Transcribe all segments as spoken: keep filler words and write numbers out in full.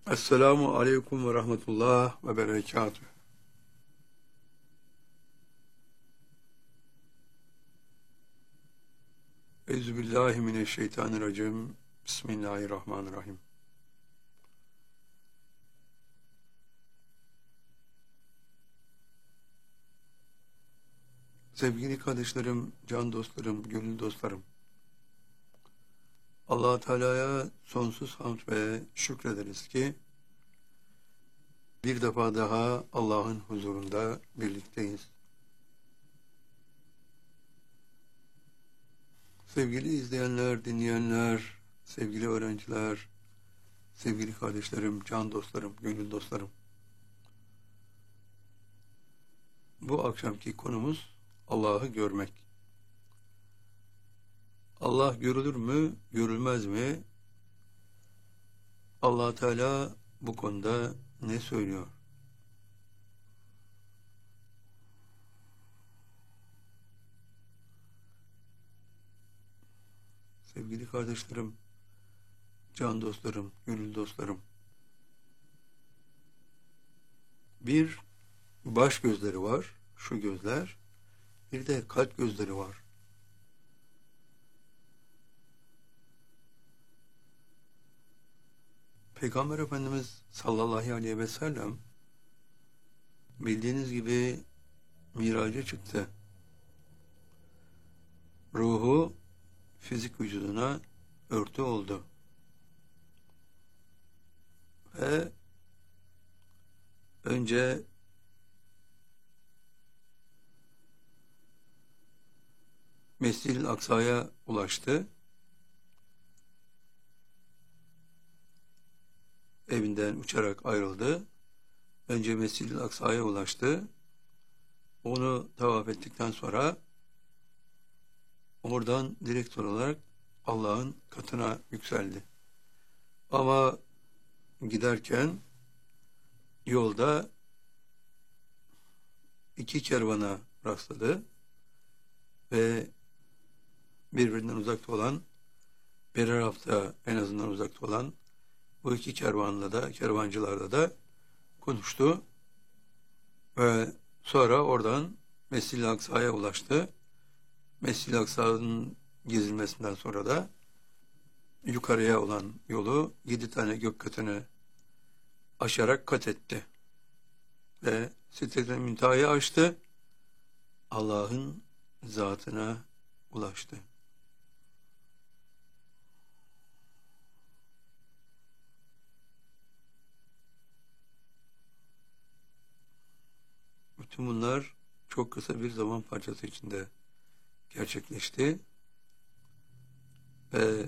Esselamu aleyküm ve rahmetullah ve berekatüh. Euzubillahimineşşeytanirracim. Bismillahirrahmanirrahim. Sevgili kardeşlerim, can dostlarım, gönül dostlarım. Allah Teala'ya sonsuz hamd ve şükrederiz ki bir defa daha Allah'ın huzurunda birlikteyiz. Sevgili izleyenler, dinleyenler, sevgili öğrenciler, sevgili kardeşlerim, can dostlarım, gönül dostlarım. Bu akşamki konumuz Allah'ı görmek. Allah görülür mü, görülmez mi? Allah Teala bu konuda ne söylüyor? Sevgili kardeşlerim, can dostlarım, gönül dostlarım. Bir baş gözleri var, şu gözler. Bir de kalp gözleri var. Peygamber Efendimiz sallallahu aleyhi ve sellem bildiğiniz gibi miraca çıktı. Ruhu fizik vücuduna örtü oldu. Ve önce Mescid-i Aksa'ya ulaştı. Evinden uçarak ayrıldı. Önce Mescid-i Aksa'ya ulaştı. Onu tavaf ettikten sonra oradan direkt olarak Allah'ın katına yükseldi. Ama giderken yolda iki kervana rastladı ve birbirinden uzakta olan, birer hafta en azından uzakta olan bu iki kervanla da, kervancılarla da konuştu ve sonra oradan Mescid-i Aksa'ya ulaştı. Mescid-i Aksa'nın gezilmesinden sonra da yukarıya olan yolu yedi tane gök katını aşarak kat etti. Ve Sidret-i Münteha'yı aştı. Allah'ın zatına ulaştı. Bütün bunlar çok kısa bir zaman parçası içinde gerçekleşti. Ve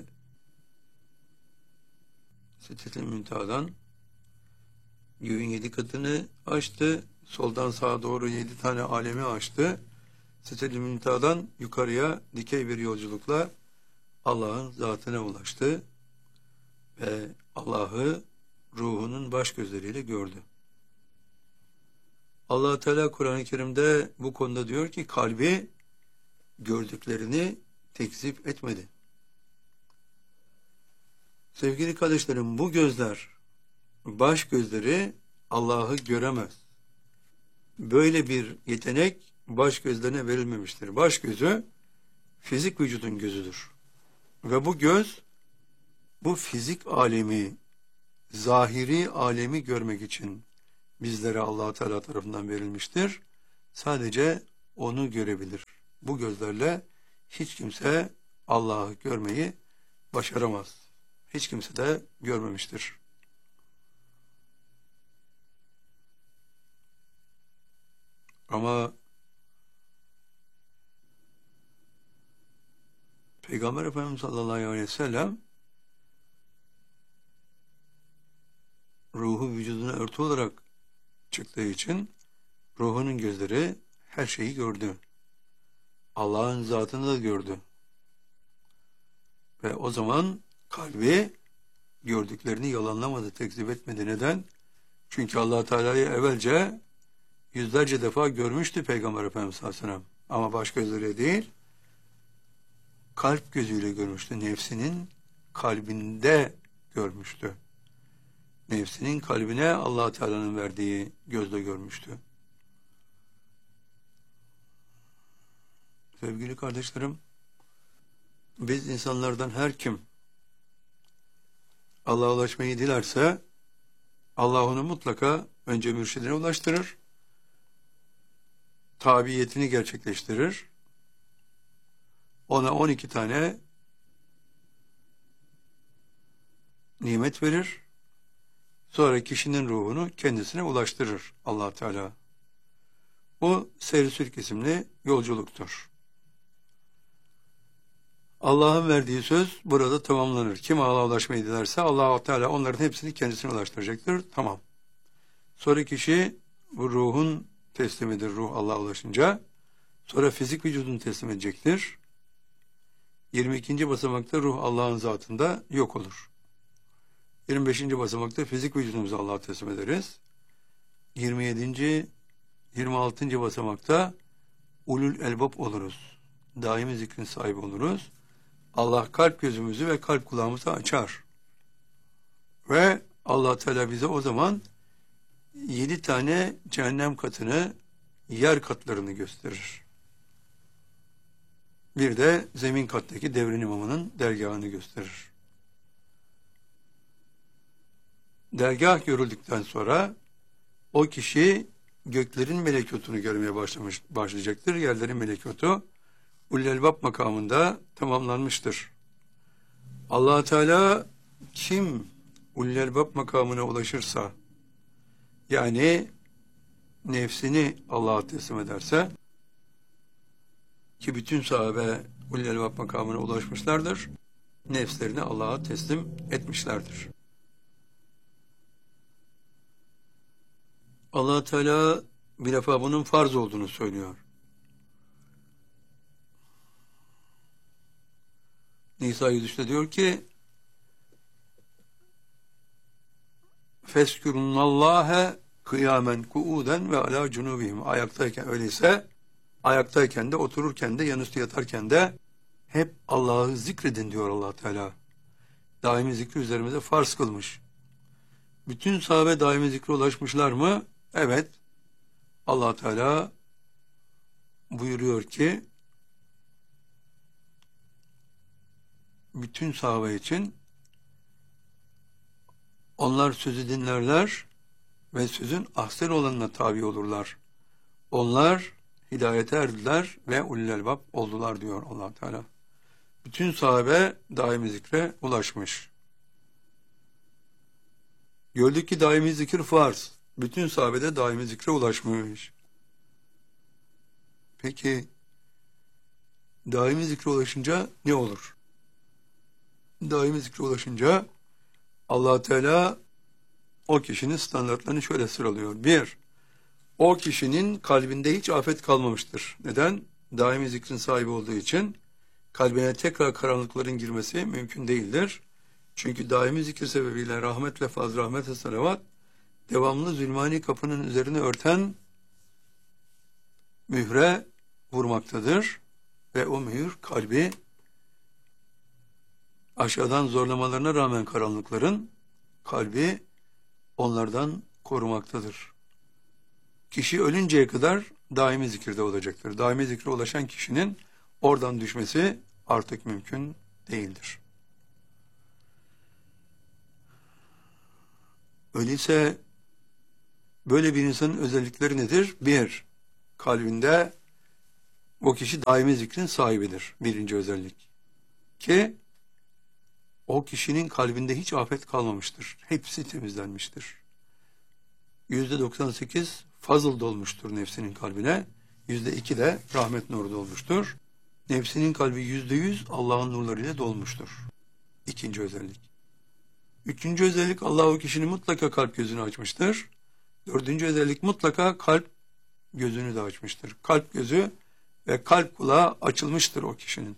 Sidret-i Münteha'dan göğün yedi katını açtı. Soldan sağa doğru yedi tane alemi açtı. Sidret-i Münteha'dan yukarıya dikey bir yolculukla Allah'ın zatına ulaştı. Ve Allah'ı ruhunun baş gözleriyle gördü. Allah Teala Kur'an-ı Kerim'de bu konuda diyor ki kalbi gördüklerini tekzip etmedi. Sevgili kardeşlerim, bu gözler, baş gözleri Allah'ı göremez. Böyle bir yetenek baş gözlerine verilmemiştir. Baş gözü fizik vücudun gözüdür. Ve bu göz bu fizik alemi, zahiri alemi görmek için bizlere Allah Teala tarafından verilmiştir. Sadece onu görebilir. Bu gözlerle hiç kimse Allah'ı görmeyi başaramaz. Hiç kimse de görmemiştir. Ama Peygamber Efendimiz sallallahu aleyhi ve sellem ruhu vücuduna örtü olarak çıktığı için ruhunun gözleri her şeyi gördü. Allah'ın zatını da gördü. Ve o zaman kalbi gördüklerini yalanlamadı, tekzip etmedi. Neden? Çünkü Allah Teala'yı evvelce yüzlerce defa görmüştü Peygamber Efendimiz sallallahu aleyhi ve sellem. Ama baş gözüyle değil, kalp gözüyle görmüştü. Nefsinin kalbinde görmüştü. nefsinin kalbine Allah Teala'nın verdiği gözle görmüştü. Sevgili kardeşlerim, biz insanlardan her kim Allah'a ulaşmayı dilerse Allah onu mutlaka önce mürşidine ulaştırır, tabiyetini gerçekleştirir, ona on iki tane nimet verir, sonra kişinin ruhunu kendisine ulaştırır Allah Teala. Bu seyr-i sülk isimli yolculuktur. Allah'ın verdiği söz burada tamamlanır. Kim Allah'a ulaşmayı dilerse Allah Teala onların hepsini kendisine ulaştıracaktır. Tamam. Sonra kişi bu ruhun teslimidir, ruh Allah'a ulaşınca. Sonra fizik vücudunu teslim edecektir. yirmi ikinci basamakta ruh Allah'ın zatında yok olur. yirmi beşinci basamakta fizik vücudumuzu Allah'a teslim ederiz. yirmi yedinci yirmi altıncı basamakta ulul elbab oluruz. Daimi zikrin sahibi oluruz. Allah kalp gözümüzü ve kalp kulağımızı açar. Ve Allah Teala bize o zaman yedi tane cehennem katını, yer katlarını gösterir. Bir de zemin kattaki devrin imamının dergahını gösterir. Dergah görüldükten sonra o kişi göklerin melekutunu görmeye başlamış, başlayacaktır. Yerlerin melekutu Ulul Elbab makamında tamamlanmıştır. Allah Teala kim Ulul Elbab makamına ulaşırsa, yani nefsini Allah'a teslim ederse, ki bütün sahabe Ulul Elbab makamına ulaşmışlardır, nefslerini Allah'a teslim etmişlerdir. Allah Teala bir defa bunun farz olduğunu söylüyor. Nisa yüz üçte diyor ki Feskürunnallâhe kıyamen kuuden ve alâ cunubihim. Ayaktayken öyleyse, ayaktayken de, otururken de, yanüstü yatarken de hep Allah'ı zikredin diyor Allah Teala. Daimi zikri üzerimize farz kılmış. Bütün sahabe daimi zikre ulaşmışlar mı? Evet. Allah Teala buyuruyor ki bütün sahabe için onlar sözü dinlerler ve sözün ahsen olanına tabi olurlar. Onlar hidayete erdiler ve ulul elbab oldular diyor Allah Teala. Bütün sahabe daimi zikre ulaşmış. Gördük ki daimi zikir farz. Bütün sahabe de daimi zikre ulaşmış. Peki daimi zikre ulaşınca ne olur? Daimi zikre ulaşınca Allah Teala o kişinin standartlarını şöyle sıralıyor. Bir, o kişinin kalbinde hiç afet kalmamıştır. Neden? Daimi zikrin sahibi olduğu için kalbine tekrar karanlıkların girmesi mümkün değildir. Çünkü daimi zikir sebebiyle rahmetle fazl, rahmetle salavat devamlı zulmani kapının üzerine örten mühre vurmaktadır. Ve o mühür kalbi aşağıdan zorlamalarına rağmen karanlıkların kalbi onlardan korumaktadır. Kişi ölünceye kadar daimi zikirde olacaktır. Daimi zikre ulaşan kişinin oradan düşmesi artık mümkün değildir. Öyleyse böyle bir insanın özellikleri nedir? Bir, kalbinde o kişi daimi zikrin sahibidir. Birinci özellik. İki, o kişinin kalbinde hiç afet kalmamıştır. Hepsi temizlenmiştir. Yüzde doksan sekiz fazıl dolmuştur nefsinin kalbine. Yüzde iki de rahmet nuru dolmuştur. Nefsinin kalbi yüzde yüz Allah'ın nurlarıyla dolmuştur. İkinci özellik. Üçüncü özellik, Allah o kişinin mutlaka kalp gözünü açmıştır. Dördüncü özellik, mutlaka kalp gözünü de açmıştır. Kalp gözü ve kalp kulağı açılmıştır o kişinin.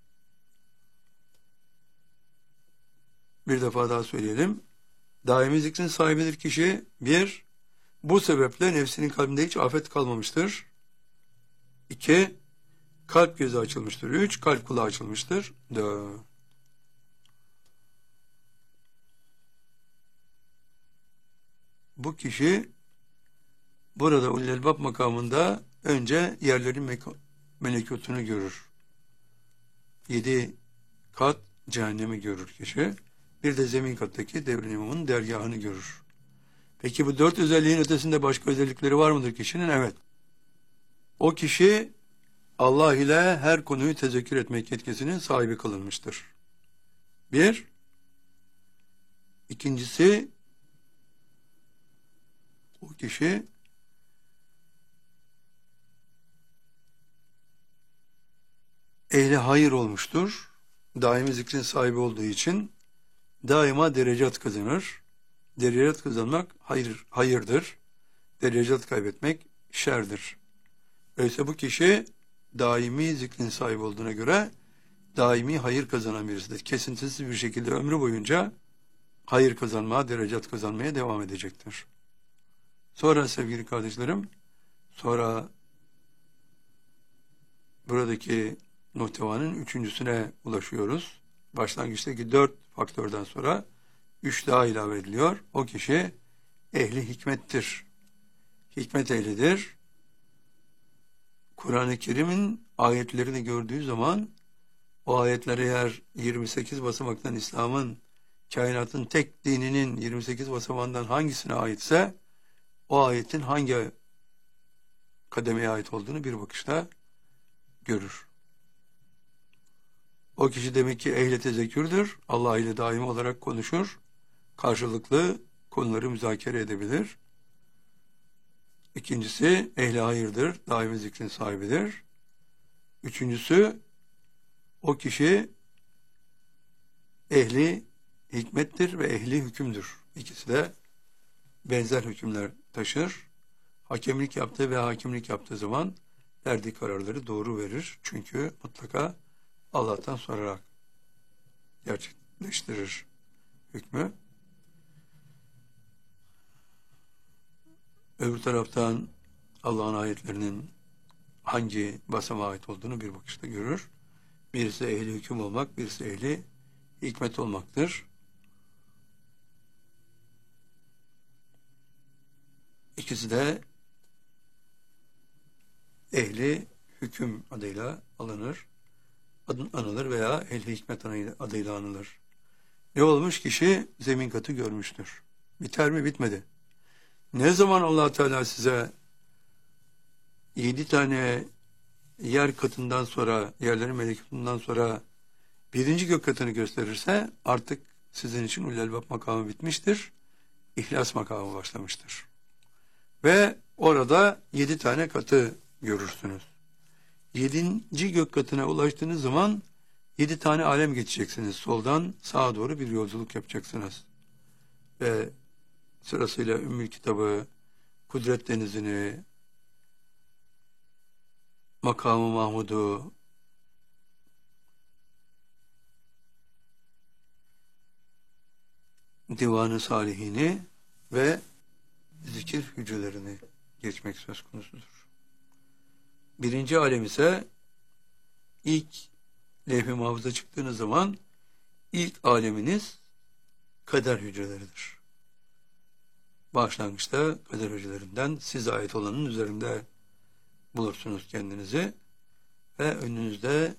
Bir defa daha söyleyelim. Daimi zikrin sahibidir kişi. Bir, bu sebeple nefsinin kalbinde hiç afet kalmamıştır. İki, kalp gözü açılmıştır. Üç, kalp kulağı açılmıştır. Dört. bu kişi burada ulul elbab makamında önce yerlerin melekutunu görür. Yedi kat cehennemi görür kişi. Bir de zemin kattaki devrin imamının dergahını görür. Peki bu dört özelliğin ötesinde başka özellikleri var mıdır kişinin? Evet. O kişi Allah ile her konuyu tezekkür etmek yetkisinin sahibi kılınmıştır. Bir. İkincisi, o kişi ehli hayır olmuştur. Daimi zikrin sahibi olduğu için daima derecat kazanır. Derecat kazanmak hayır, hayırdır. Derecat kaybetmek şerdir. Öyleyse bu kişi daimi zikrin sahibi olduğuna göre daimi hayır kazanan birisidir. Kesintisiz bir şekilde ömrü boyunca hayır kazanmaya, derecat kazanmaya devam edecektir. Sonra sevgili kardeşlerim, sonra buradaki muhtevanın üçüncüsüne ulaşıyoruz. Başlangıçtaki dört faktörden sonra üç daha ilave ediliyor. O kişi ehli hikmettir. Hikmet ehlidir. Kur'an-ı Kerim'in ayetlerini gördüğü zaman o ayetler eğer yirmi sekiz basamaktan İslam'ın, kainatın tek dininin yirmi sekiz basamağından hangisine aitse o ayetin hangi kademeye ait olduğunu bir bakışta görür. O kişi demek ki ehli tezekkürdür. Allah ile daimi olarak konuşur. Karşılıklı konuları müzakere edebilir. İkincisi ehli hayırdır. Daimi zikrin sahibidir. Üçüncüsü o kişi ehli hikmettir ve ehli hükümdür. İkisi de benzer hükümler taşır. Hakemlik yaptığı ve hakimlik yaptığı zaman verdiği kararları doğru verir. Çünkü mutlaka Allah'tan sorarak gerçekleştirir hükmü. Öbür taraftan Allah'ın ayetlerinin hangi basamağa ait olduğunu bir bakışta görür. Birisi ehli hüküm olmak, birisi ehli hikmet olmaktır. İkisi de ehli hüküm adıyla alınır, adın anılır veya ehli hikmet adıyla anılır. Ne olmuş? Kişi zemin katı görmüştür. Biter mi? Bitmedi. Ne zaman Allah Teala size yedi tane yer katından sonra, yerlerin melekutundan sonra birinci gök katını gösterirse artık sizin için ulul elbab makamı bitmiştir. İhlas makamı başlamıştır. Ve orada yedi tane katı görürsünüz. Yedinci gök katına ulaştığınız zaman yedi tane alem geçeceksiniz. Soldan sağa doğru bir yolculuk yapacaksınız. Ve sırasıyla Ümmül Kitabı, Kudret Denizi'ni, Makamı Mahmud'u, Divan-ı Salihini ve zikir hücrelerini geçmek söz konusudur. Birinci alem ise ilk levh-i mahfuza çıktığınız zaman ilk aleminiz kader hücreleridir. Başlangıçta kader hücrelerinden size ait olanın üzerinde bulursunuz kendinizi ve önünüzde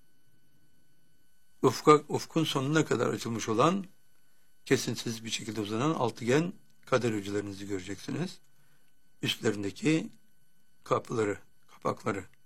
ufka, ufkun sonuna kadar açılmış olan kesintisiz bir şekilde uzanan altıgen kader hücrelerinizi göreceksiniz. Üstlerindeki kapıları, kapakları